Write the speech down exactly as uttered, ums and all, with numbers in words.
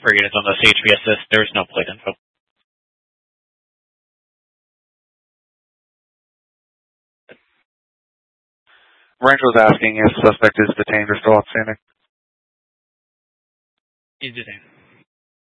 per units on the C H P assist. There's no plate info. Range was asking if suspect is detained or still outstanding. He's detained.